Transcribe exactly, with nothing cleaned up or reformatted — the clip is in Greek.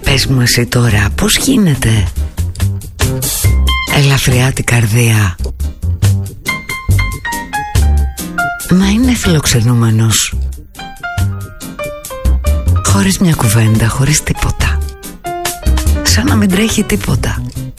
Πες μου εσύ τώρα, πώς γίνεται ελαφριά την καρδία να είναι φιλοξενούμενος χωρίς μια κουβέντα, χωρίς τίποτα, σαν να μην τρέχει τίποτα.